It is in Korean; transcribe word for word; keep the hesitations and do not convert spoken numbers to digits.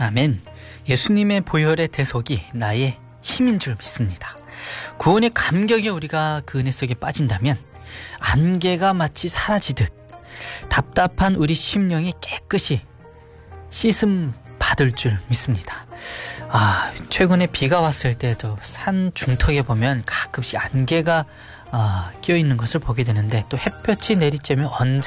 아멘. 예수님의 보혈의 대속이 나의 힘인 줄 믿습니다. 구원의 감격에 우리가 그 은혜 속에 빠진다면 안개가 마치 사라지듯 답답한 우리 심령이 깨끗이 씻음 받을 줄 믿습니다. 아, 최근에 비가 왔을 때도 산 중턱에 보면 가끔씩 안개가 아, 끼어 있는 것을 보게 되는데 또 햇볕이 내리쬐면 언제